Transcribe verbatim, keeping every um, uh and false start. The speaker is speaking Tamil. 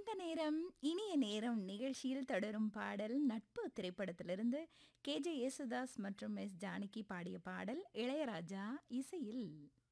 இந்த நேரம் இனிய நேரம் நிகழ்ச்சியில் தொடரும் பாடல் நட்பு திரைப்படத்திலிருந்து கே ஜே யேசுதாஸ் மற்றும் எஸ் ஜானகி பாடிய பாடல் இளையராஜா இசையில்.